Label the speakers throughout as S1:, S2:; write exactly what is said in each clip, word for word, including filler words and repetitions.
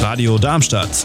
S1: Radio Darmstadt.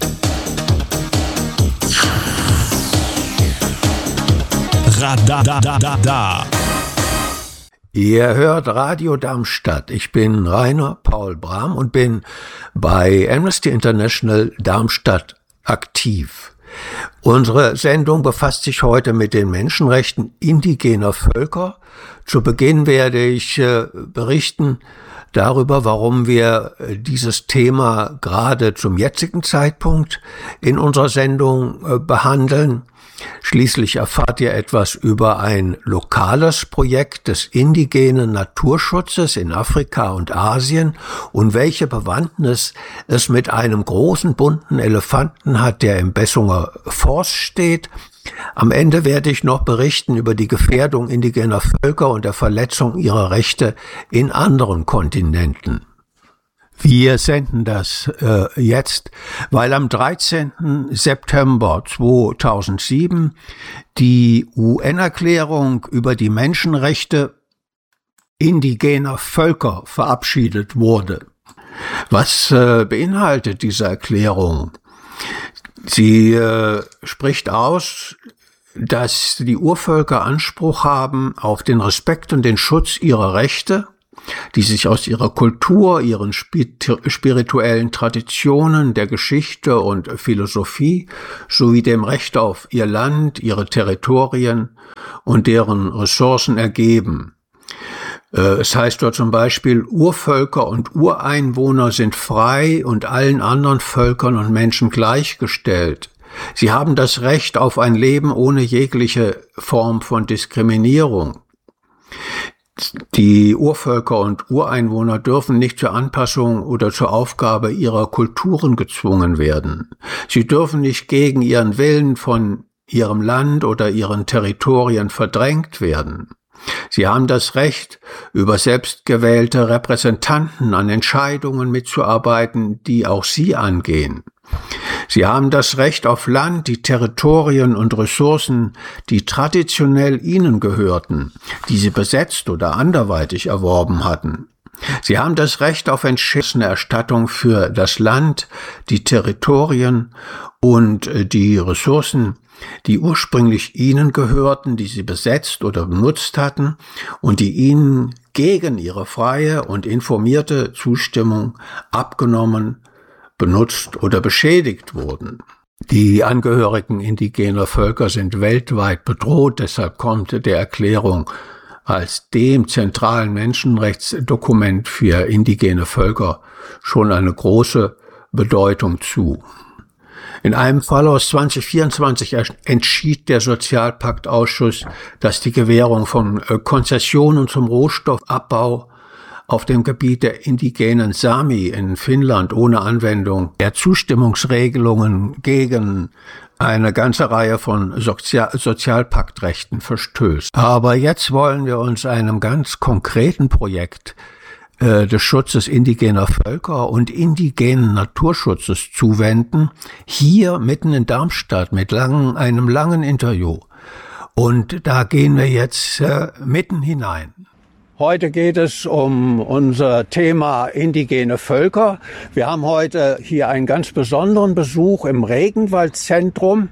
S1: Radadadada.
S2: Ihr hört Radio Darmstadt. Ich bin Rainer Paul Brahm und bin bei Amnesty International Darmstadt aktiv. Unsere Sendung befasst sich heute mit den Menschenrechten indigener Völker. Zu Beginn werde ich äh, berichten darüber, warum wir dieses Thema gerade zum jetzigen Zeitpunkt in unserer Sendung äh, behandeln. Schließlich erfahrt ihr etwas über ein lokales Projekt des indigenen Naturschutzes in Afrika und Asien und welche Bewandtnis es mit einem großen bunten Elefanten hat, der im Bessunger Forst steht. Am Ende werde ich noch berichten über die Gefährdung indigener Völker und der Verletzung ihrer Rechte in anderen Kontinenten. Wir senden das äh, jetzt, weil am dreizehnten September zweitausendsieben die U N-Erklärung über die Menschenrechte indigener Völker verabschiedet wurde. Was äh, beinhaltet diese Erklärung? Sie äh, spricht aus, dass die Urvölker Anspruch haben auf den Respekt und den Schutz ihrer Rechte, die sich aus ihrer Kultur, ihren spirituellen Traditionen, der Geschichte und Philosophie sowie dem Recht auf ihr Land, ihre Territorien und deren Ressourcen ergeben. Es heißt dort zum Beispiel, Urvölker und Ureinwohner sind frei und allen anderen Völkern und Menschen gleichgestellt. Sie haben das Recht auf ein Leben ohne jegliche Form von Diskriminierung. Die Urvölker und Ureinwohner dürfen nicht zur Anpassung oder zur Aufgabe ihrer Kulturen gezwungen werden. Sie dürfen nicht gegen ihren Willen von ihrem Land oder ihren Territorien verdrängt werden. Sie haben das Recht, über selbstgewählte Repräsentanten an Entscheidungen mitzuarbeiten, die auch sie angehen. Sie haben das Recht auf Land, die Territorien und Ressourcen, die traditionell ihnen gehörten, die sie besetzt oder anderweitig erworben hatten. Sie haben das Recht auf entschlossene Erstattung für das Land, die Territorien und die Ressourcen, die ursprünglich ihnen gehörten, die sie besetzt oder benutzt hatten und die ihnen gegen ihre freie und informierte Zustimmung abgenommen, benutzt oder beschädigt wurden. Die Angehörigen indigener Völker sind weltweit bedroht, deshalb kommt der Erklärung als dem zentralen Menschenrechtsdokument für indigene Völker schon eine große Bedeutung zu. In einem Fall aus zwanzig vierundzwanzig entschied der Sozialpaktausschuss, dass die Gewährung von Konzessionen zum Rohstoffabbau auf dem Gebiet der indigenen Sami in Finnland ohne Anwendung der Zustimmungsregelungen gegen eine ganze Reihe von Sozial- Sozialpaktrechten verstößt. Aber jetzt wollen wir uns einem ganz konkreten Projekt äh, des Schutzes indigener Völker und indigenen Naturschutzes zuwenden, hier mitten in Darmstadt mit langen, einem langen Interview. Und da gehen wir jetzt äh, mitten hinein. Heute geht es um unser Thema indigene Völker. Wir haben heute hier einen ganz besonderen Besuch im Regenwaldzentrum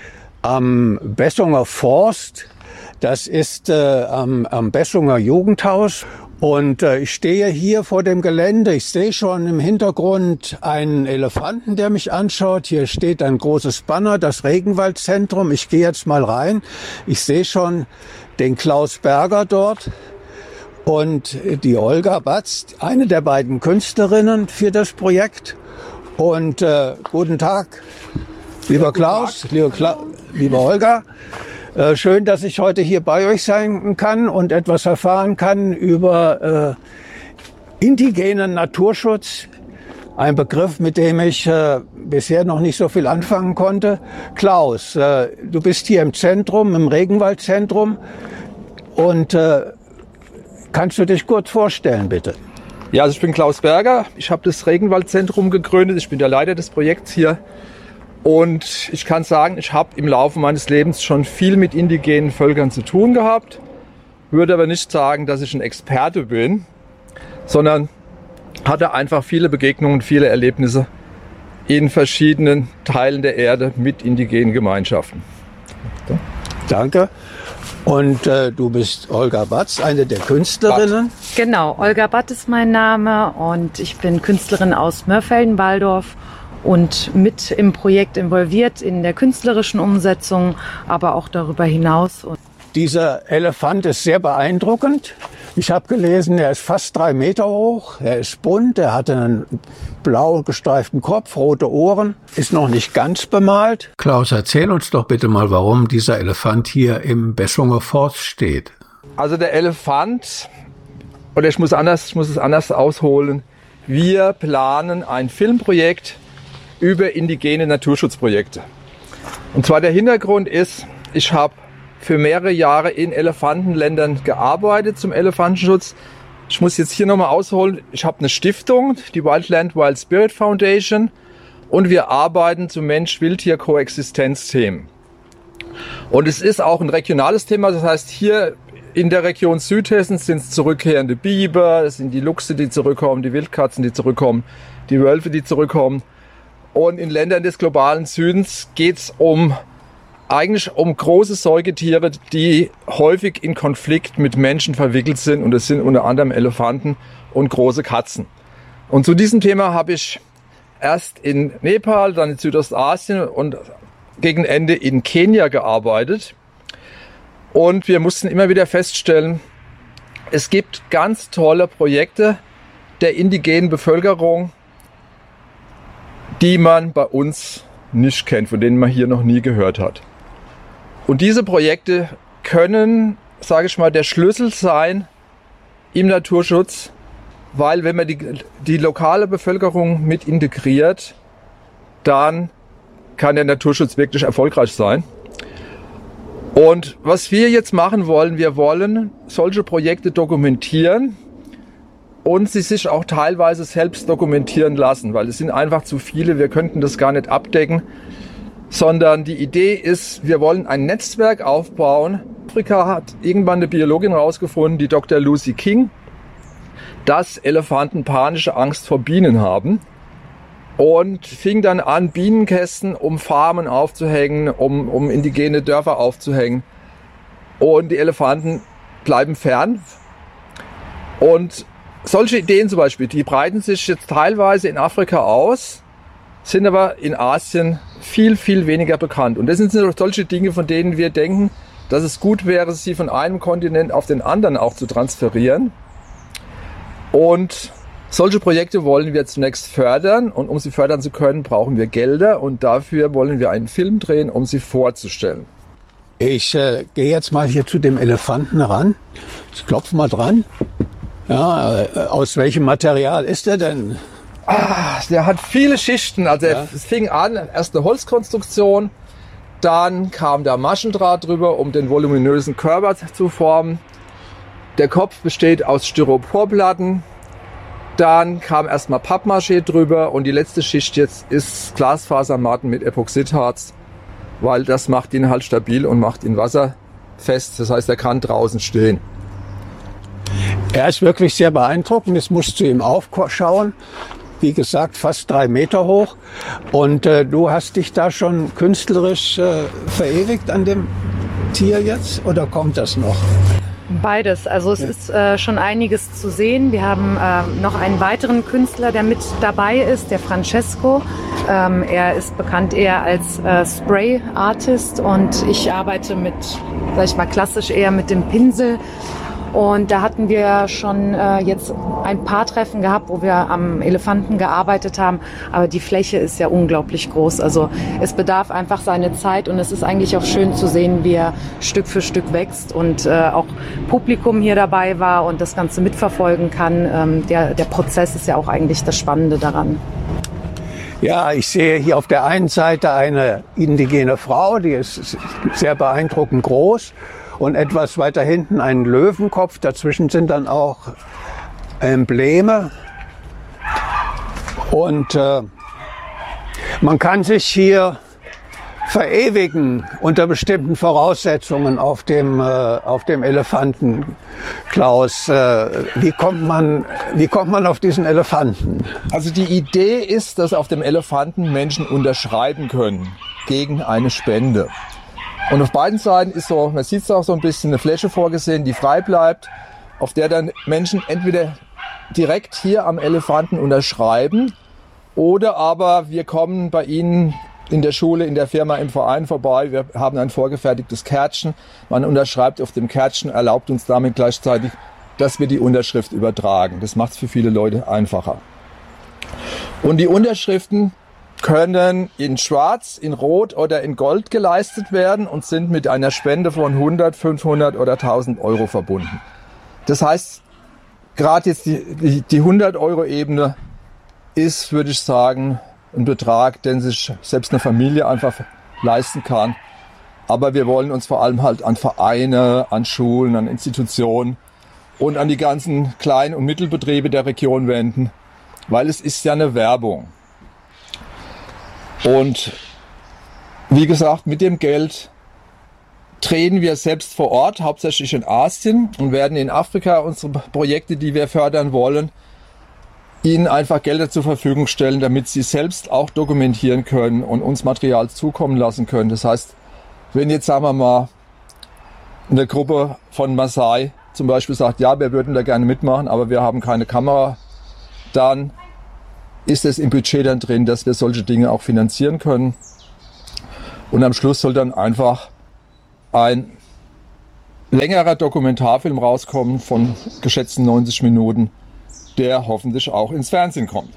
S2: am Bessunger Forst. Das ist äh, am, am Bessunger Jugendhaus. Und äh, ich stehe hier vor dem Gelände. Ich sehe schon im Hintergrund einen Elefanten, der mich anschaut. Hier steht ein großes Banner, das Regenwaldzentrum. Ich gehe jetzt mal rein. Ich sehe schon den Klaus Berger dort. Und die Olga Batz, eine der beiden Künstlerinnen für das Projekt. Und äh, guten Tag, lieber Klaus, lieber, Kla- lieber Olga. Äh, schön, dass ich heute hier bei euch sein kann und etwas erfahren kann über äh, indigenen Naturschutz. Ein Begriff, mit dem ich äh, bisher noch nicht so viel anfangen konnte. Klaus, äh, du bist hier im Zentrum, im Regenwaldzentrum. Und äh, kannst du dich kurz vorstellen, bitte?
S3: Ja, also ich bin Klaus Berger. Ich habe das Regenwaldzentrum gegründet. Ich bin der Leiter des Projekts hier. Und ich kann sagen, ich habe im Laufe meines Lebens schon viel mit indigenen Völkern zu tun gehabt. Würde aber nicht sagen, dass ich ein Experte bin, sondern hatte einfach viele Begegnungen, viele Erlebnisse in verschiedenen Teilen der Erde mit indigenen Gemeinschaften.
S2: So. Danke. Und äh, du bist Olga Batz, eine der Künstlerinnen.
S4: Batt. Genau, Olga Batt ist mein Name und ich bin Künstlerin aus Mörfelden-Walldorf und mit im Projekt involviert in der künstlerischen Umsetzung, aber auch darüber hinaus.
S2: Dieser Elefant ist sehr beeindruckend. Ich habe gelesen, er ist fast drei Meter hoch, er ist bunt, er hat einen blau gestreiften Kopf, rote Ohren, ist noch nicht ganz bemalt. Klaus, erzähl uns doch bitte mal, warum dieser Elefant hier im Beschunger Forst steht.
S3: Also der Elefant, oder ich muss, anders, ich muss es anders ausholen, wir planen ein Filmprojekt über indigene Naturschutzprojekte. Und zwar der Hintergrund ist, ich habe für mehrere Jahre in Elefantenländern gearbeitet zum Elefantenschutz. Ich muss jetzt hier nochmal ausholen. Ich habe eine Stiftung, die Wildland Wild Spirit Foundation, und wir arbeiten zu Mensch-Wildtier-Koexistenz-Themen. Und es ist auch ein regionales Thema. Das heißt, hier in der Region Südhessen sind es zurückkehrende Biber, es sind die Luchse, die zurückkommen, die Wildkatzen, die zurückkommen, die Wölfe, die zurückkommen. Und in Ländern des globalen Südens geht es um eigentlich um große Säugetiere, die häufig in Konflikt mit Menschen verwickelt sind. Und das sind unter anderem Elefanten und große Katzen. Und zu diesem Thema habe ich erst in Nepal, dann in Südostasien und gegen Ende in Kenia gearbeitet. Und wir mussten immer wieder feststellen, es gibt ganz tolle Projekte der indigenen Bevölkerung, die man bei uns nicht kennt, von denen man hier noch nie gehört hat. Und diese Projekte können, sage ich mal, der Schlüssel sein im Naturschutz, weil wenn man die, die lokale Bevölkerung mit integriert, dann kann der Naturschutz wirklich erfolgreich sein. Und was wir jetzt machen wollen, wir wollen solche Projekte dokumentieren und sie sich auch teilweise selbst dokumentieren lassen, weil es sind einfach zu viele, wir könnten das gar nicht abdecken. Sondern die Idee ist, wir wollen ein Netzwerk aufbauen. Afrika hat irgendwann eine Biologin herausgefunden, die Doktor Lucy King, dass Elefanten panische Angst vor Bienen haben und fing dann an, Bienenkästen um Farmen aufzuhängen, um, um indigene Dörfer aufzuhängen. Und die Elefanten bleiben fern. Und solche Ideen zum Beispiel, die breiten sich jetzt teilweise in Afrika aus, sind aber in Asien viel, viel weniger bekannt. Und das sind solche Dinge, von denen wir denken, dass es gut wäre, sie von einem Kontinent auf den anderen auch zu transferieren. Und solche Projekte wollen wir zunächst fördern. Und um sie fördern zu können, brauchen wir Gelder. Und dafür wollen wir einen Film drehen, um sie vorzustellen.
S2: Ich äh, gehe jetzt mal hier zu dem Elefanten ran. Ich klopfe mal dran. Ja, äh, aus welchem Material ist er denn?
S3: Ah, der hat viele Schichten. Also ja. Es fing an, erst eine Holzkonstruktion, dann kam da Maschendraht drüber, um den voluminösen Körper zu formen. Der Kopf besteht aus Styroporplatten. Dann kam erstmal Pappmaché drüber und die letzte Schicht jetzt ist Glasfasermatten mit Epoxidharz, weil das macht ihn halt stabil und macht ihn wasserfest. Das heißt, er kann draußen stehen.
S2: Er ist wirklich sehr beeindruckend. Jetzt musst du ihm aufschauen. Wie gesagt, fast drei Meter hoch. Und äh, du hast dich da schon künstlerisch äh, verewigt an dem Tier jetzt? Oder kommt das noch?
S4: Beides. Also es ja. ist äh, schon einiges zu sehen. Wir haben äh, noch einen weiteren Künstler, der mit dabei ist, der Francesco. Ähm, er ist bekannt eher als äh, Spray-Artist und ich arbeite mit, sag ich mal, klassisch eher mit dem Pinsel. Und da hatten wir schon äh, jetzt ein paar Treffen gehabt, wo wir am Elefanten gearbeitet haben. Aber die Fläche ist ja unglaublich groß. Also es bedarf einfach seine Zeit und es ist eigentlich auch schön zu sehen, wie er Stück für Stück wächst und äh, auch Publikum hier dabei war und das Ganze mitverfolgen kann. Ähm, der, der Prozess ist ja auch eigentlich das Spannende daran.
S2: Ja, ich sehe hier auf der einen Seite eine indigene Frau, die ist sehr beeindruckend groß. Und etwas weiter hinten einen Löwenkopf. Dazwischen sind dann auch Embleme. Und äh, man kann sich hier verewigen unter bestimmten Voraussetzungen auf dem, äh, auf dem Elefanten, Klaus. Äh, wie kommt man, wie kommt man auf diesen Elefanten?
S3: Also die Idee ist, dass auf dem Elefanten Menschen unterschreiben können gegen eine Spende. Und auf beiden Seiten ist so, man sieht es auch so ein bisschen, eine Fläche vorgesehen, die frei bleibt, auf der dann Menschen entweder direkt hier am Elefanten unterschreiben oder aber wir kommen bei Ihnen in der Schule, in der Firma, im Verein vorbei. Wir haben ein vorgefertigtes Kärtchen. Man unterschreibt auf dem Kärtchen, erlaubt uns damit gleichzeitig, dass wir die Unterschrift übertragen. Das macht es für viele Leute einfacher. Und die Unterschriften können in Schwarz, in Rot oder in Gold geleistet werden und sind mit einer Spende von hundert, fünfhundert oder tausend Euro verbunden. Das heißt, gerade jetzt die, die, die hundert-Euro-Ebene ist, würde ich sagen, ein Betrag, den sich selbst eine Familie einfach leisten kann. Aber wir wollen uns vor allem halt an Vereine, an Schulen, an Institutionen und an die ganzen Klein- und Mittelbetriebe der Region wenden, weil es ist ja eine Werbung. Und wie gesagt, mit dem Geld drehen wir selbst vor Ort, hauptsächlich in Asien, und werden in Afrika unsere Projekte, die wir fördern wollen, ihnen einfach Gelder zur Verfügung stellen, damit sie selbst auch dokumentieren können und uns Material zukommen lassen können. Das heißt, wenn jetzt, sagen wir mal, eine Gruppe von Maasai zum Beispiel sagt, ja, wir würden da gerne mitmachen, aber wir haben keine Kamera, dann ist es im Budget dann drin, dass wir solche Dinge auch finanzieren können. Und am Schluss soll dann einfach ein längerer Dokumentarfilm rauskommen von geschätzten neunzig Minuten, der hoffentlich auch ins Fernsehen kommt.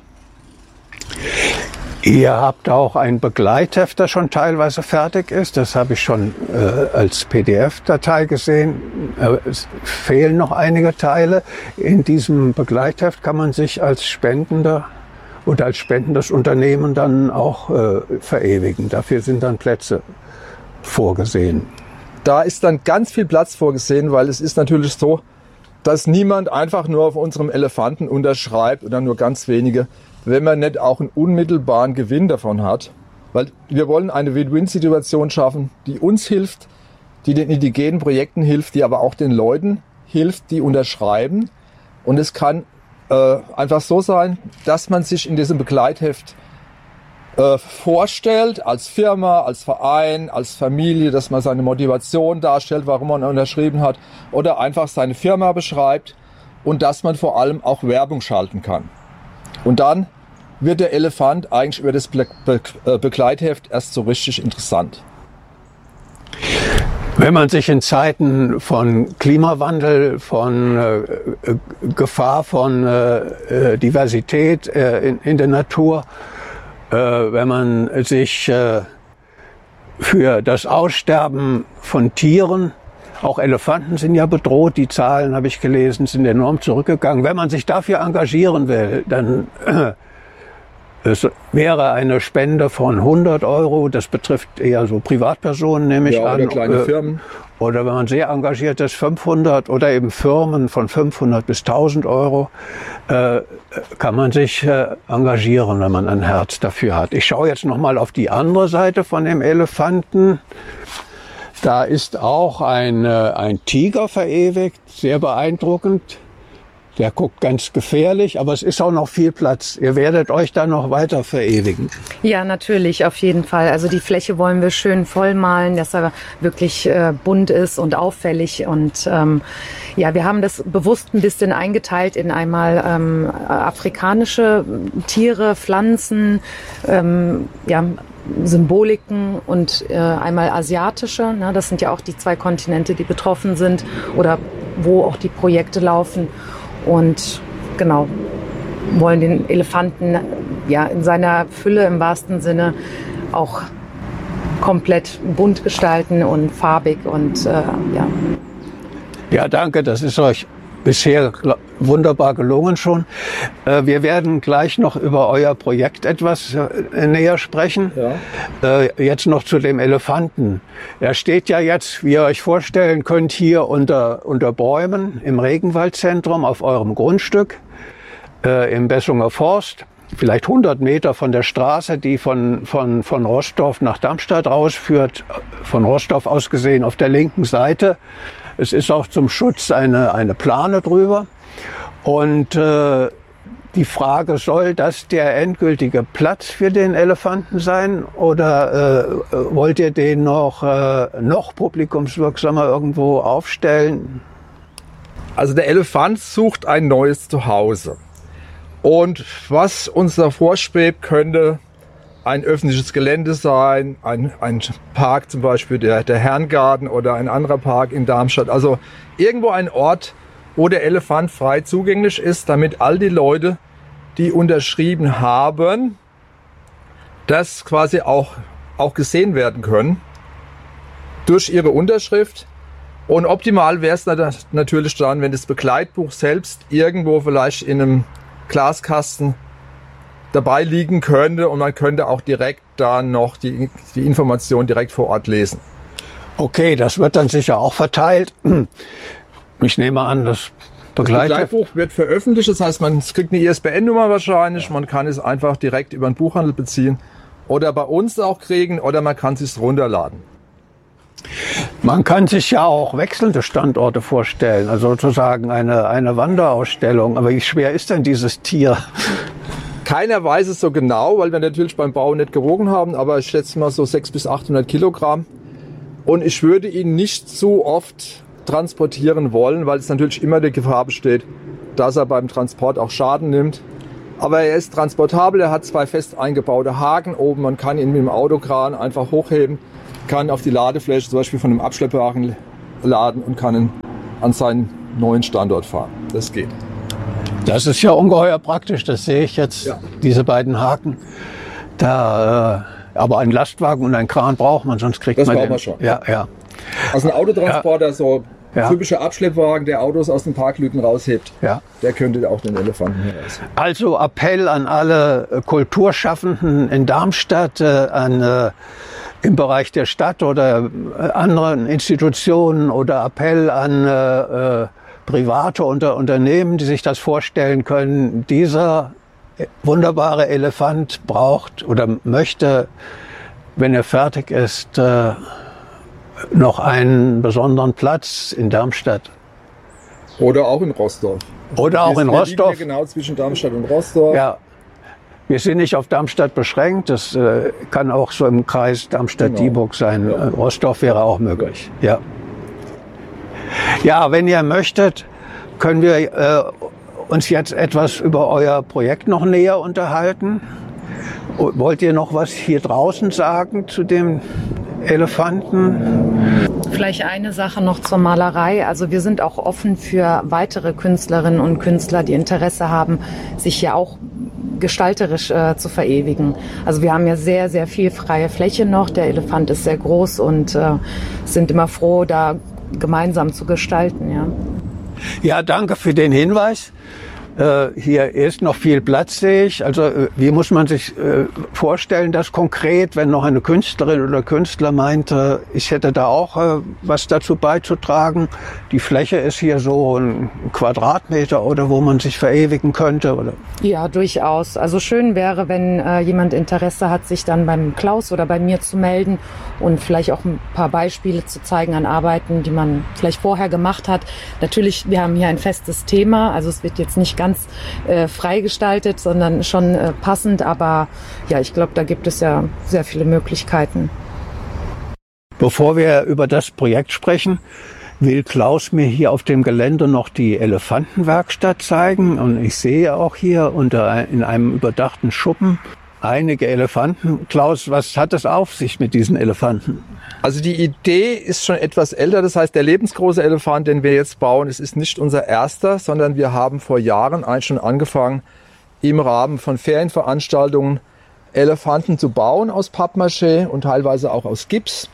S2: Ihr habt auch ein Begleitheft, das schon teilweise fertig ist. Das habe ich schon äh, als P D F-Datei gesehen. Äh, es fehlen noch einige Teile. In diesem Begleitheft kann man sich als Spendender oder als spendendes Unternehmen dann auch äh, verewigen. Dafür sind dann Plätze vorgesehen.
S3: Da ist dann ganz viel Platz vorgesehen, weil es ist natürlich so, dass niemand einfach nur auf unserem Elefanten unterschreibt oder nur ganz wenige, wenn man nicht auch einen unmittelbaren Gewinn davon hat. Weil wir wollen eine Win-Win-Situation schaffen, die uns hilft, die den indigenen Projekten hilft, die aber auch den Leuten hilft, die unterschreiben. Und es kann äh, einfach so sein, dass man sich in diesem Begleitheft äh, vorstellt, als Firma, als Verein, als Familie, dass man seine Motivation darstellt, warum man unterschrieben hat, oder einfach seine Firma beschreibt und dass man vor allem auch Werbung schalten kann. Und dann wird der Elefant eigentlich über das Be Be Begleitheft erst so richtig interessant.
S2: Wenn man sich in Zeiten von Klimawandel, von äh, Gefahr von äh, Diversität äh, in, in der Natur, äh, wenn man sich äh, für das Aussterben von Tieren, auch Elefanten sind ja bedroht, die Zahlen, habe ich gelesen, sind enorm zurückgegangen. Wenn man sich dafür engagieren will, dann äh, es wäre eine Spende von hundert Euro, das betrifft eher so Privatpersonen, nehme ich
S3: ja,
S2: an.
S3: Oder kleine äh, Firmen.
S2: Oder wenn man sehr engagiert ist, fünfhundert oder eben Firmen von fünfhundert bis tausend Euro, äh, kann man sich äh, engagieren, wenn man ein Herz dafür hat. Ich schaue jetzt nochmal auf die andere Seite von dem Elefanten. Da ist auch ein, äh, ein Tiger verewigt, sehr beeindruckend. Der guckt ganz gefährlich, aber es ist auch noch viel Platz. Ihr werdet euch da noch weiter verewigen.
S4: Ja, natürlich, auf jeden Fall. Also die Fläche wollen wir schön vollmalen, dass er wirklich äh, bunt ist und auffällig. Und ähm, ja, wir haben das bewusst ein bisschen eingeteilt in einmal ähm, afrikanische Tiere, Pflanzen, ähm, ja, Symboliken und äh, einmal asiatische. Ne? Das sind ja auch die zwei Kontinente, die betroffen sind oder wo auch die Projekte laufen. Und genau, wollen den Elefanten ja in seiner Fülle im wahrsten Sinne auch komplett bunt gestalten und farbig und äh, ja.
S2: Ja, danke, das ist euch bisher wunderbar gelungen schon. Äh, wir werden gleich noch über euer Projekt etwas äh, näher sprechen. Ja. Äh, jetzt noch zu dem Elefanten. Er steht ja jetzt, wie ihr euch vorstellen könnt, hier unter, unter Bäumen im Regenwaldzentrum auf eurem Grundstück äh, im Bessunger Forst. vielleicht hundert Meter von der Straße, die von, von, von Rostow nach Darmstadt rausführt, von Rostow aus gesehen auf der linken Seite. Es ist auch zum Schutz eine, eine Plane drüber. Und äh, die Frage, soll das der endgültige Platz für den Elefanten sein oder äh, wollt ihr den noch, äh, noch publikumswirksamer irgendwo aufstellen?
S3: Also der Elefant sucht ein neues Zuhause. Und was uns da vorschwebt, könnte ein öffentliches Gelände sein, ein, ein Park zum Beispiel, der, der Herrengarten oder ein anderer Park in Darmstadt. Also irgendwo ein Ort, wo der Elefant frei zugänglich ist, damit all die Leute, die unterschrieben haben, das quasi auch, auch gesehen werden können durch ihre Unterschrift. Und optimal wäre es natürlich dann, wenn das Begleitbuch selbst irgendwo vielleicht in einem Glaskasten dabei liegen könnte und man könnte auch direkt dann noch die, die Information direkt vor Ort lesen.
S2: Okay, das wird dann sicher auch verteilt. Ich nehme an, das Begleiter-
S3: Das Begleitbuch wird veröffentlicht, das heißt, man kriegt eine I S B N-Nummer wahrscheinlich, man kann es einfach direkt über den Buchhandel beziehen oder bei uns auch kriegen oder man kann es sich runterladen.
S2: Man kann sich ja auch wechselnde Standorte vorstellen, also sozusagen eine, eine Wanderausstellung. Aber wie schwer ist denn dieses Tier?
S3: Keiner weiß es so genau, weil wir natürlich beim Bau nicht gewogen haben, aber ich schätze mal so sechshundert bis achthundert Kilogramm. Und ich würde ihn nicht zu oft transportieren wollen, weil es natürlich immer die Gefahr besteht, dass er beim Transport auch Schaden nimmt. Aber er ist transportabel, er hat zwei fest eingebaute Haken oben, man kann ihn mit dem Autokran einfach hochheben, kann auf die Ladefläche zum Beispiel von einem Abschleppwagen laden und kann ihn an seinen neuen Standort fahren. Das geht.
S2: Das ist ja ungeheuer praktisch, das sehe ich jetzt, ja. Diese beiden Haken. Da, äh, aber einen Lastwagen und einen Kran braucht man, sonst kriegt
S3: das
S2: man
S3: den.
S2: Das
S3: brauchen
S2: wir schon. Ja, ja.
S3: Also ein Autotransporter, ja. so
S2: ja.
S3: typischer Abschleppwagen, der Autos aus den Parklüken raushebt,
S2: ja.
S3: der könnte auch den Elefanten heraus.
S2: Also Appell an alle äh, Kulturschaffenden in Darmstadt, äh, an äh, im Bereich der Stadt oder äh, anderen Institutionen oder Appell an äh, äh, private Unter Unternehmen, die sich das vorstellen können. Dieser wunderbare Elefant braucht oder möchte, wenn er fertig ist, äh, noch einen besonderen Platz in Darmstadt.
S3: Oder auch in Rostow.
S2: Oder auch in Rostow.
S3: Wir liegen ja genau zwischen Darmstadt und Rostow.
S2: Ja. Wir sind nicht auf Darmstadt beschränkt. Das äh, kann auch so im Kreis Darmstadt-Dieburg genau. sein. Ja. Rostow wäre auch möglich. Ja. Ja, wenn ihr möchtet, können wir äh, uns jetzt etwas über euer Projekt noch näher unterhalten. Wollt ihr noch was hier draußen sagen zu dem Elefanten?
S4: Vielleicht eine Sache noch zur Malerei. Also wir sind auch offen für weitere Künstlerinnen und Künstler, die Interesse haben, sich hier auch gestalterisch äh, zu verewigen. Also wir haben ja sehr, sehr viel freie Fläche noch. Der Elefant ist sehr groß und äh, sind immer froh, da gemeinsam zu gestalten. Ja,
S2: ja, danke für den Hinweis. Äh, hier ist noch viel Platz, sehe ich. Also äh, wie muss man sich äh, vorstellen, dass konkret, wenn noch eine Künstlerin oder Künstler meinte, ich hätte da auch äh, was dazu beizutragen. Die Fläche ist hier so ein Quadratmeter oder wo man sich verewigen könnte, oder?
S4: Ja, durchaus. Also schön wäre, wenn äh, jemand Interesse hat, sich dann beim Klaus oder bei mir zu melden und vielleicht auch ein paar Beispiele zu zeigen an Arbeiten, die man vielleicht vorher gemacht hat. Natürlich, wir haben hier ein festes Thema, also es wird jetzt nicht ganz äh, frei gestaltet, sondern schon äh, passend, aber ja, ich glaube, da gibt es ja sehr viele Möglichkeiten.
S2: Bevor wir über das Projekt sprechen, will Klaus mir hier auf dem Gelände noch die Elefantenwerkstatt zeigen. Und ich sehe auch hier unter in einem überdachten Schuppen einige Elefanten. Klaus, was hat es auf sich mit diesen Elefanten?
S3: Also die Idee ist schon etwas älter. Das heißt, der lebensgroße Elefant, den wir jetzt bauen, es ist nicht unser erster, sondern wir haben vor Jahren eigentlich schon angefangen, im Rahmen von Ferienveranstaltungen Elefanten zu bauen aus Pappmaché und teilweise auch aus Gips.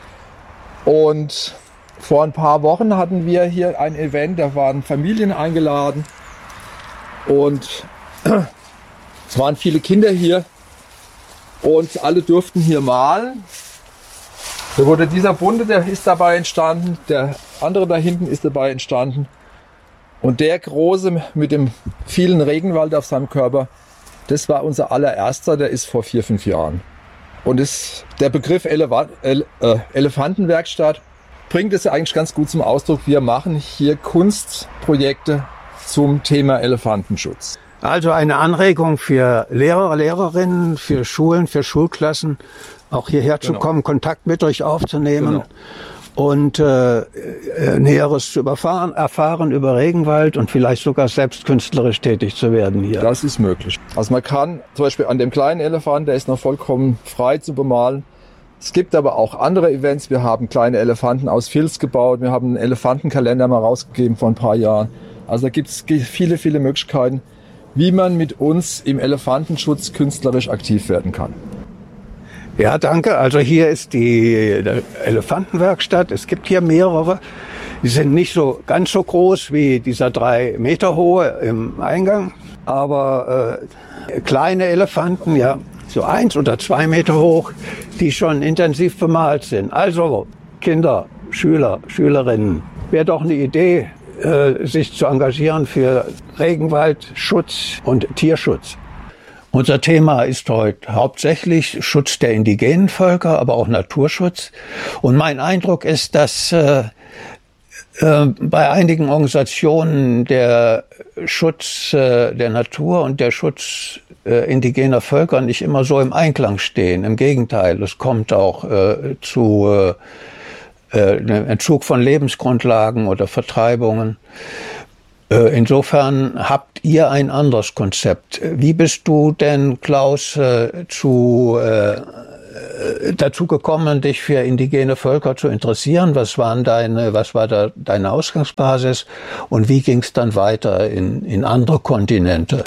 S3: Und vor ein paar Wochen hatten wir hier ein Event, da waren Familien eingeladen und es waren viele Kinder hier und alle durften hier malen. Da wurde dieser Bunte, der ist dabei entstanden, der andere da hinten ist dabei entstanden und der große mit dem vielen Regenwald auf seinem Körper, Das war unser allererster, der ist vor vier, fünf Jahren. Und das, der Begriff Eleva- Ele- äh, Elefantenwerkstatt bringt es ja eigentlich ganz gut zum Ausdruck. Wir machen hier Kunstprojekte zum Thema Elefantenschutz.
S2: Also eine Anregung für Lehrer, Lehrerinnen, für Schulen, für Schulklassen, auch hierher
S3: Genau.
S2: zu kommen, Kontakt mit euch aufzunehmen.
S3: Genau.
S2: Und äh, äh, Näheres zu überfahren, erfahren über Regenwald und vielleicht sogar selbst künstlerisch tätig zu werden hier.
S3: Das ist möglich. Also man kann zum Beispiel an dem kleinen Elefant, der ist noch vollkommen frei zu bemalen. Es gibt aber auch andere Events. Wir haben kleine Elefanten aus Filz gebaut. Wir haben einen Elefantenkalender mal rausgegeben vor ein paar Jahren. Also da gibt es viele, viele Möglichkeiten, wie man mit uns im Elefantenschutz künstlerisch aktiv werden kann.
S2: Ja, danke. Also hier ist die Elefantenwerkstatt. Es gibt hier mehrere. Die sind nicht so ganz so groß wie dieser drei Meter hohe im Eingang, aber äh, kleine Elefanten, ja, so eins oder zwei Meter hoch, die schon intensiv bemalt sind. Also Kinder, Schüler, Schülerinnen, wäre doch eine Idee, äh, sich zu engagieren für Regenwaldschutz und Tierschutz. Unser Thema ist heute hauptsächlich Schutz der indigenen Völker, aber auch Naturschutz. Und mein Eindruck ist, dass äh, äh, bei einigen Organisationen der Schutz äh, der Natur und der Schutz äh, indigener Völker nicht immer so im Einklang stehen. Im Gegenteil, es kommt auch äh, zu äh, äh, einem Entzug von Lebensgrundlagen oder Vertreibungen. Insofern habt ihr ein anderes Konzept. Wie bist du denn, Klaus, äh, zu, äh, dazu gekommen, dich für indigene Völker zu interessieren? Was waren deine, was war da deine Ausgangsbasis und wie ging es dann weiter in, in andere Kontinente?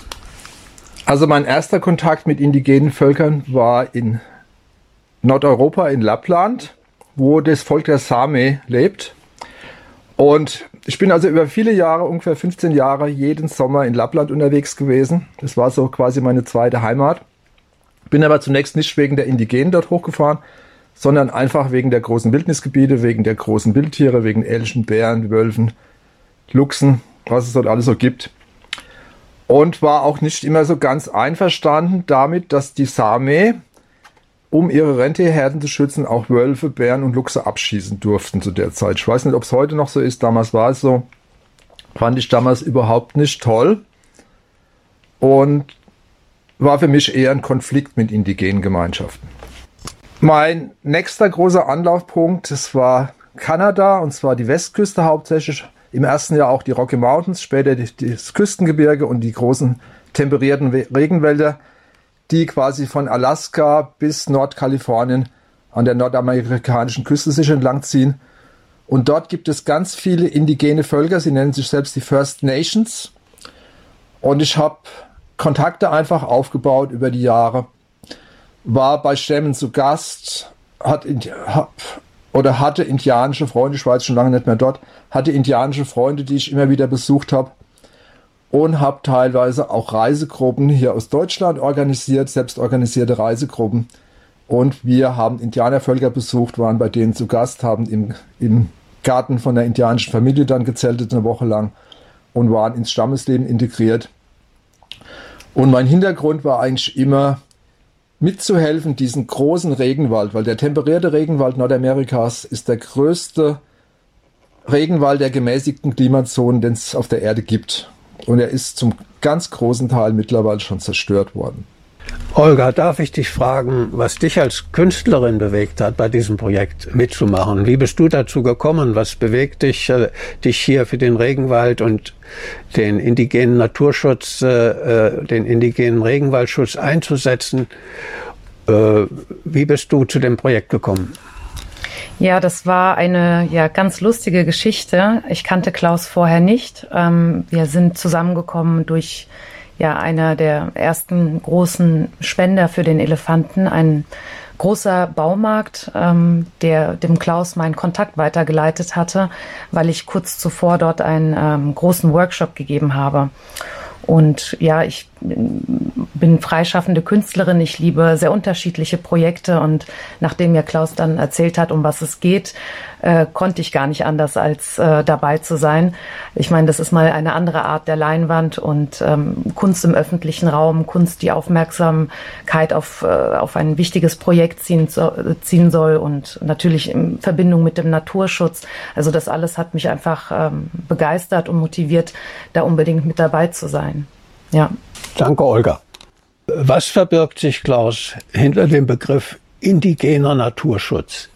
S3: Also mein erster Kontakt mit indigenen Völkern war in Nordeuropa, in Lappland, wo das Volk der Same lebt. Und ich bin also über viele Jahre, ungefähr fünfzehn Jahre, jeden Sommer in Lappland unterwegs gewesen. Das war so quasi meine zweite Heimat. Bin aber zunächst nicht wegen der Indigenen dort hochgefahren, sondern einfach wegen der großen Wildnisgebiete, wegen der großen Wildtiere, wegen Elchen, Bären, Wölfen, Luchsen, was es dort alles so gibt. Und war auch nicht immer so ganz einverstanden damit, dass die Same, um ihre Rentierherden zu schützen, auch Wölfe, Bären und Luchse abschießen durften zu der Zeit. Ich weiß nicht, ob es heute noch so ist. Damals war es so. Fand ich damals überhaupt nicht toll. Und war für mich eher ein Konflikt mit indigenen Gemeinschaften. Mein nächster großer Anlaufpunkt, das war Kanada, und zwar die Westküste hauptsächlich. Im ersten Jahr auch die Rocky Mountains, später das Küstengebirge und die großen temperierten Regenwälder, die quasi von Alaska bis Nordkalifornien an der nordamerikanischen Küste sich entlang ziehen. Und dort gibt es ganz viele indigene Völker, sie nennen sich selbst die First Nations. Und ich habe Kontakte einfach aufgebaut über die Jahre, war bei Stämmen zu Gast, hat, hab, oder hatte indianische Freunde, ich war jetzt schon lange nicht mehr dort, hatte indianische Freunde, die ich immer wieder besucht habe. Und habe teilweise auch Reisegruppen hier aus Deutschland organisiert, selbst organisierte Reisegruppen. Und wir haben Indianervölker besucht, waren bei denen zu Gast, haben im, im Garten von der indianischen Familie dann gezeltet eine Woche lang und waren ins Stammesleben integriert. Und mein Hintergrund war eigentlich immer mitzuhelfen, diesen großen Regenwald, weil der temperierte Regenwald Nordamerikas ist der größte Regenwald der gemäßigten Klimazonen, den es auf der Erde gibt. Und er ist zum ganz großen Teil mittlerweile schon zerstört worden.
S2: Olga, darf ich dich fragen, was dich als Künstlerin bewegt hat, bei diesem Projekt mitzumachen? Wie bist du dazu gekommen? Was bewegt dich, äh, dich hier für den Regenwald und den indigenen Naturschutz, äh, den indigenen Regenwaldschutz einzusetzen? Äh, wie bist du zu dem Projekt gekommen?
S4: Ja, das war eine ja ganz lustige Geschichte. Ich kannte Klaus vorher nicht. Ähm, wir sind zusammengekommen durch ja einer der ersten großen Spender für den Elefanten, ein großer Baumarkt, ähm, der dem Klaus meinen Kontakt weitergeleitet hatte, weil ich kurz zuvor dort einen ähm, großen Workshop gegeben habe. Und ja, ich bin freischaffende Künstlerin, ich liebe sehr unterschiedliche Projekte und nachdem mir Klaus dann erzählt hat, um was es geht, äh, konnte ich gar nicht anders als äh, dabei zu sein. Ich meine, das ist mal eine andere Art der Leinwand und ähm, Kunst im öffentlichen Raum, Kunst, die Aufmerksamkeit auf, äh, auf ein wichtiges Projekt ziehen, ziehen soll und natürlich in Verbindung mit dem Naturschutz. Also das alles hat mich einfach ähm, begeistert und motiviert, da unbedingt mit dabei zu sein. Ja.
S2: Danke, Olga. Was verbirgt sich, Klaus, hinter dem Begriff indigener Naturschutz?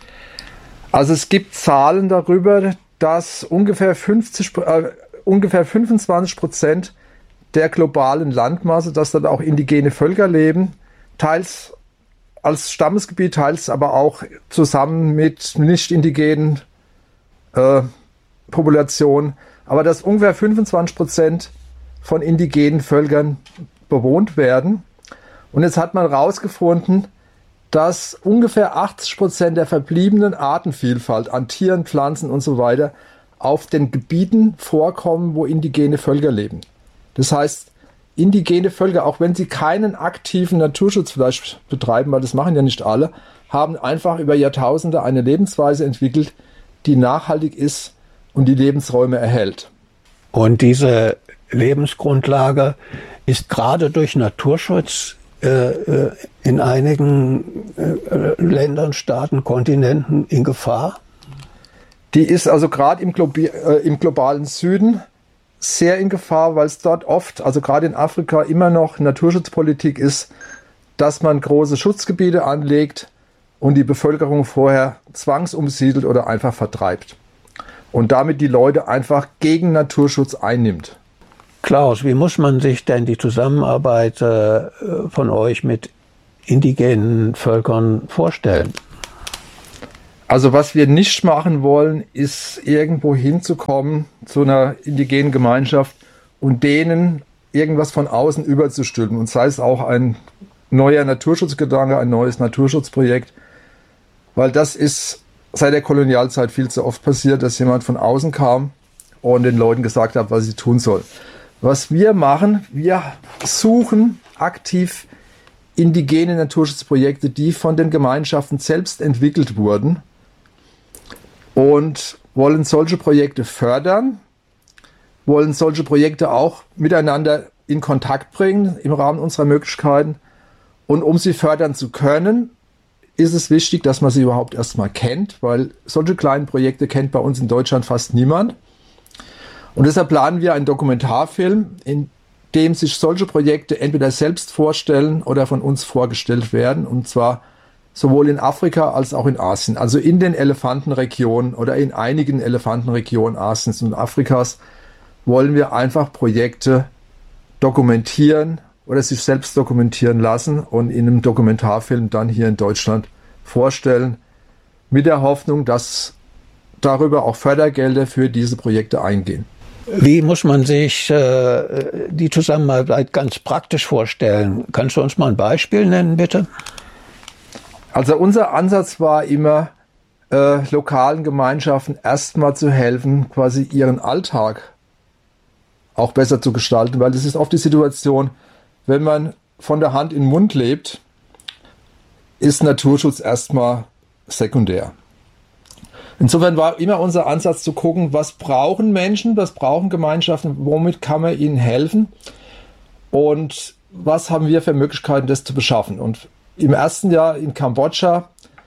S3: Also es gibt Zahlen darüber, dass ungefähr, fünfzig, äh, ungefähr fünfundzwanzig Prozent der globalen Landmasse, dass dort auch indigene Völker leben, teils als Stammesgebiet, teils aber auch zusammen mit nicht indigenen äh, Populationen, aber dass ungefähr fünfundzwanzig Prozent von indigenen Völkern bewohnt werden. Und jetzt hat man herausgefunden, dass ungefähr achtzig Prozent der verbliebenen Artenvielfalt an Tieren, Pflanzen und so weiter auf den Gebieten vorkommen, wo indigene Völker leben. Das heißt, indigene Völker, auch wenn sie keinen aktiven Naturschutz vielleicht betreiben, weil das machen ja nicht alle, haben einfach über Jahrtausende eine Lebensweise entwickelt, die nachhaltig ist und die Lebensräume erhält.
S2: Und diese Lebensgrundlage ist gerade durch Naturschutz äh, in einigen äh, Ländern, Staaten, Kontinenten in Gefahr?
S3: Die ist also gerade im, Globi- äh, im globalen Süden sehr in Gefahr, weil es dort oft, also gerade in Afrika, immer noch Naturschutzpolitik ist, dass man große Schutzgebiete anlegt und die Bevölkerung vorher zwangsumsiedelt oder einfach vertreibt. Und damit die Leute einfach gegen Naturschutz einnimmt.
S2: Klaus, wie muss man sich denn die Zusammenarbeit äh, von euch mit indigenen Völkern vorstellen?
S3: Also was wir nicht machen wollen, ist irgendwo hinzukommen zu einer indigenen Gemeinschaft und denen irgendwas von außen überzustülpen. Und sei es auch ein neuer Naturschutzgedanke, ein neues Naturschutzprojekt, weil das ist seit der Kolonialzeit viel zu oft passiert, dass jemand von außen kam und den Leuten gesagt hat, was sie tun sollen. Was wir machen, wir suchen aktiv indigene Naturschutzprojekte, die von den Gemeinschaften selbst entwickelt wurden und wollen solche Projekte fördern, wollen solche Projekte auch miteinander in Kontakt bringen im Rahmen unserer Möglichkeiten. Und um sie fördern zu können, ist es wichtig, dass man sie überhaupt erstmal kennt, weil solche kleinen Projekte kennt bei uns in Deutschland fast niemand. Und deshalb planen wir einen Dokumentarfilm, in dem sich solche Projekte entweder selbst vorstellen oder von uns vorgestellt werden. Und zwar sowohl in Afrika als auch in Asien. Also in den Elefantenregionen oder in einigen Elefantenregionen Asiens und Afrikas wollen wir einfach Projekte dokumentieren oder sich selbst dokumentieren lassen und in einem Dokumentarfilm dann hier in Deutschland vorstellen, mit der Hoffnung, dass darüber auch Fördergelder für diese Projekte eingehen.
S2: Wie muss man sich äh, die Zusammenarbeit ganz praktisch vorstellen? Kannst du uns mal ein Beispiel nennen, bitte?
S3: Also unser Ansatz war immer, äh, lokalen Gemeinschaften erstmal zu helfen, quasi ihren Alltag auch besser zu gestalten, weil das ist oft die Situation, wenn man von der Hand in den Mund lebt, ist Naturschutz erstmal sekundär. Insofern war immer unser Ansatz zu gucken, was brauchen Menschen, was brauchen Gemeinschaften, womit kann man ihnen helfen und was haben wir für Möglichkeiten, das zu beschaffen. Und im ersten Jahr in Kambodscha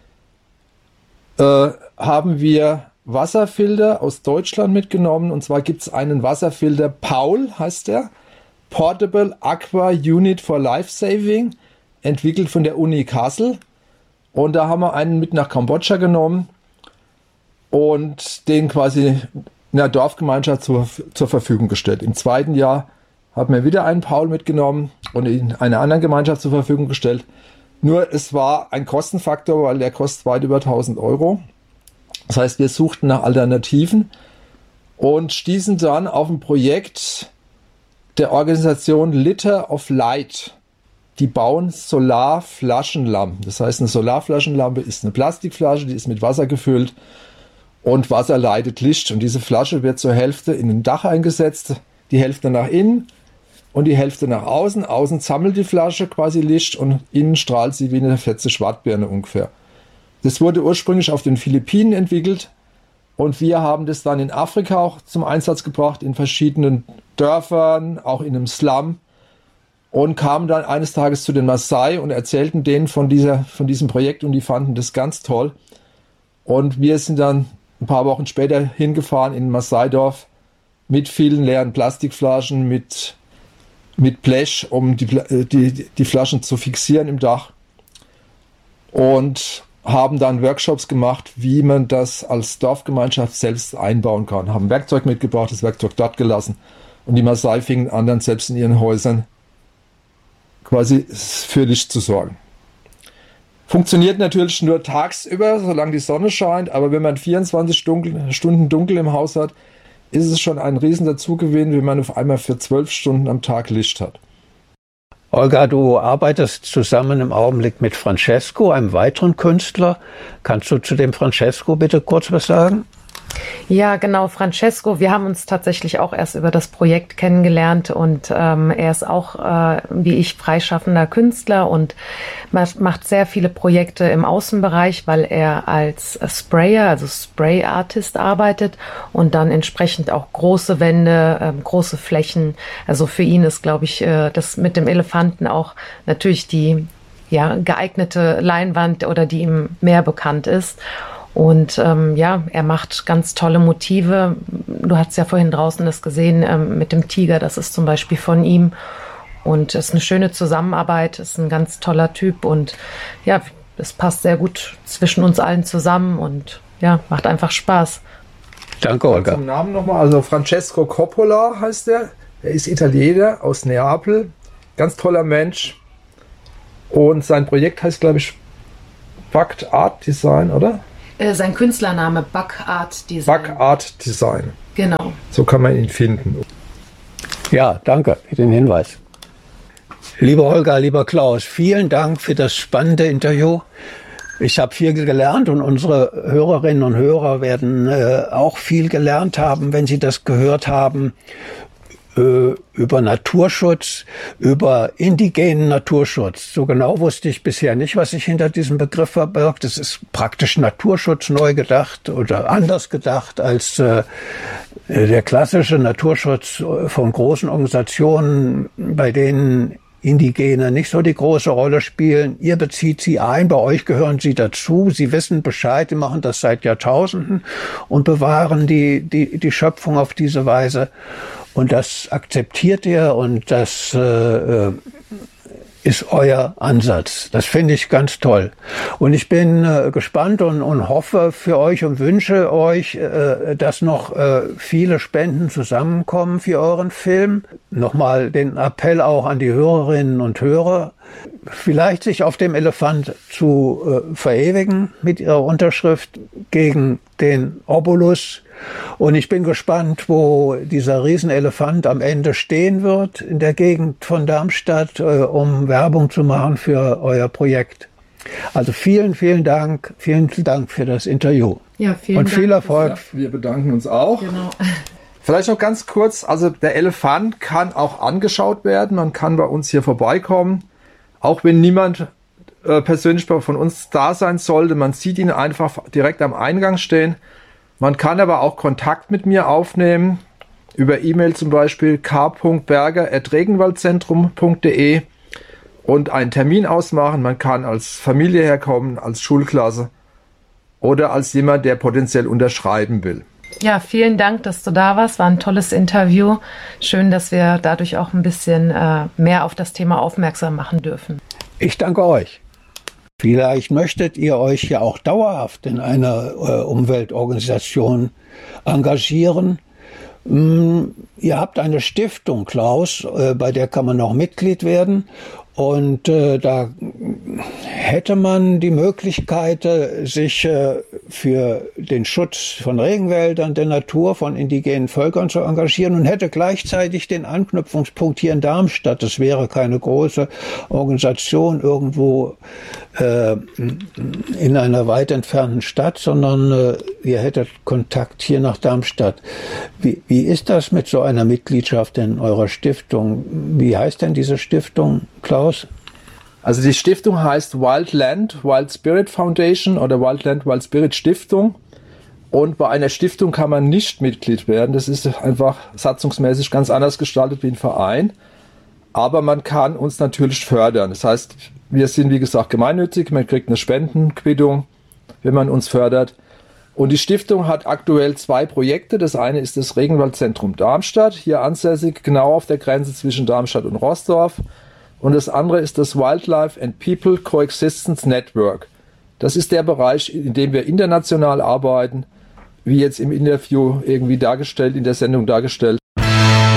S3: äh, haben wir Wasserfilter aus Deutschland mitgenommen. Und zwar gibt es einen Wasserfilter, Paul heißt der, Portable Aqua Unit for Life Saving, entwickelt von der Uni Kassel. Und da haben wir einen mit nach Kambodscha genommen und den quasi einer Dorfgemeinschaft zur, zur Verfügung gestellt. Im zweiten Jahr haben wir wieder einen Paul mitgenommen und in einer anderen Gemeinschaft zur Verfügung gestellt. Nur es war ein Kostenfaktor, weil der kostet weit über tausend Euro. Das heißt, wir suchten nach Alternativen und stießen dann auf ein Projekt der Organisation Litter of Light. Die bauen Solarflaschenlampen. Das heißt, eine Solarflaschenlampe ist eine Plastikflasche, die ist mit Wasser gefüllt und Wasser leitet Licht. Und diese Flasche wird zur Hälfte in ein Dach eingesetzt, die Hälfte nach innen und die Hälfte nach außen. Außen sammelt die Flasche quasi Licht und innen strahlt sie wie eine vierzig Watt Birne ungefähr. Das wurde ursprünglich auf den Philippinen entwickelt und wir haben das dann in Afrika auch zum Einsatz gebracht, in verschiedenen Dörfern, auch in einem Slum, und kamen dann eines Tages zu den Maasai und erzählten denen von, dieser, von diesem Projekt und die fanden das ganz toll. Und wir sind dann ein paar Wochen später hingefahren in ein Maasai-Dorf mit vielen leeren Plastikflaschen, mit, mit Blech, um die, die, die Flaschen zu fixieren im Dach. Und haben dann Workshops gemacht, wie man das als Dorfgemeinschaft selbst einbauen kann. Haben Werkzeug mitgebracht, das Werkzeug dort gelassen. Und die Maasai fingen an, dann selbst in ihren Häusern quasi für Licht zu sorgen. Funktioniert natürlich nur tagsüber, solange die Sonne scheint, aber wenn man vierundzwanzig dunkel, Stunden dunkel im Haus hat, ist es schon ein riesen Dazugewinn, wenn man auf einmal für zwölf Stunden am Tag Licht hat.
S2: Olga, du arbeitest zusammen im Augenblick mit Francesco, einem weiteren Künstler. Kannst du zu dem Francesco bitte kurz was sagen?
S4: Ja, genau, Francesco. Wir haben uns tatsächlich auch erst über das Projekt kennengelernt und ähm, er ist auch, äh, wie ich, freischaffender Künstler und macht sehr viele Projekte im Außenbereich, weil er als Sprayer, also Spray Artist arbeitet und dann entsprechend auch große Wände, äh, große Flächen. Also für ihn ist, glaube ich, äh, das mit dem Elefanten auch natürlich die ja, geeignete Leinwand oder die ihm mehr bekannt ist. Und ähm, ja, er macht ganz tolle Motive. Du hast ja vorhin draußen das gesehen ähm, mit dem Tiger, das ist zum Beispiel von ihm. Und es ist eine schöne Zusammenarbeit, ist ein ganz toller Typ und ja, es passt sehr gut zwischen uns allen zusammen und ja, macht einfach Spaß.
S2: Danke, Olga.
S3: Zum Namen nochmal, also Francesco Coppola heißt er. Er ist Italiener aus Neapel, ganz toller Mensch. Und sein Projekt heißt, glaube ich, Buck Art Design, oder?
S4: Sein Künstlername Buck Art Design.
S3: Buck Art Design.
S4: Genau.
S3: So kann man ihn finden.
S2: Ja, danke für den Hinweis. Liebe Olga, lieber Klaus, vielen Dank für das spannende Interview. Ich habe viel gelernt und unsere Hörerinnen und Hörer werden äh, auch viel gelernt haben, wenn sie das gehört haben, äh, über Naturschutz, über indigenen Naturschutz. So genau wusste ich bisher nicht, was sich hinter diesem Begriff verbirgt. Es ist praktisch Naturschutz neu gedacht oder anders gedacht als äh, der klassische Naturschutz von großen Organisationen, bei denen Indigene nicht so die große Rolle spielen. Ihr bezieht sie ein, bei euch gehören sie dazu. Sie wissen Bescheid, die machen das seit Jahrtausenden und bewahren die, die, die Schöpfung auf diese Weise. Und das akzeptiert ihr und das äh, ist euer Ansatz. Das finde ich ganz toll. Und ich bin äh, gespannt und, und hoffe für euch und wünsche euch, äh, dass noch äh, viele Spenden zusammenkommen für euren Film. Nochmal den Appell auch an die Hörerinnen und Hörer, vielleicht sich auf dem Elefant zu äh, verewigen mit ihrer Unterschrift gegen den Obolus. Und ich bin gespannt, wo dieser Riesenelefant am Ende stehen wird in der Gegend von Darmstadt, äh, um Werbung zu machen für euer Projekt. Also vielen, vielen Dank, vielen Dank für das Interview.
S4: Ja, vielen
S2: Und
S4: Dank.
S2: viel Erfolg.
S3: Ja, wir bedanken uns auch.
S4: Genau.
S3: Vielleicht noch ganz kurz, also der Elefant kann auch angeschaut werden, man kann bei uns hier vorbeikommen, auch wenn niemand äh, persönlich von uns da sein sollte, man sieht ihn einfach direkt am Eingang stehen. Man kann aber auch Kontakt mit mir aufnehmen, über E-Mail zum Beispiel k punkt berger at regenwaldzentrum punkt de und einen Termin ausmachen. Man kann als Familie herkommen, als Schulklasse oder als jemand, der potenziell unterschreiben will.
S4: Ja, vielen Dank, dass du da warst. War ein tolles Interview. Schön, dass wir dadurch auch ein bisschen äh, mehr auf das Thema aufmerksam machen dürfen.
S2: Ich danke euch. Vielleicht möchtet ihr euch ja auch dauerhaft in einer äh, Umweltorganisation engagieren. Mm, ihr habt eine Stiftung, Klaus, äh, bei der kann man auch Mitglied werden. Und äh, da hätte man die Möglichkeit, äh, sich äh, für den Schutz von Regenwäldern, der Natur, von indigenen Völkern zu engagieren und hätte gleichzeitig den Anknüpfungspunkt hier in Darmstadt. Das wäre keine große Organisation irgendwo äh, in einer weit entfernten Stadt, sondern äh, ihr hättet Kontakt hier nach Darmstadt. Wie, wie ist das mit so einer Mitgliedschaft in eurer Stiftung? Wie heißt denn diese Stiftung, Klaus?
S3: Also die Stiftung heißt Wildland Wild Spirit Foundation oder Wildland Wild Spirit Stiftung. Und bei einer Stiftung kann man nicht Mitglied werden. Das ist einfach satzungsmäßig ganz anders gestaltet wie ein Verein. Aber man kann uns natürlich fördern. Das heißt, wir sind wie gesagt gemeinnützig. Man kriegt eine Spendenquittung, wenn man uns fördert. Und die Stiftung hat aktuell zwei Projekte. Das eine ist das Regenwaldzentrum Darmstadt, hier ansässig, genau auf der Grenze zwischen Darmstadt und Roßdorf. Und das andere ist das Wildlife and People Coexistence Network. Das ist der Bereich, in dem wir international arbeiten, wie jetzt im Interview irgendwie dargestellt, in der Sendung dargestellt.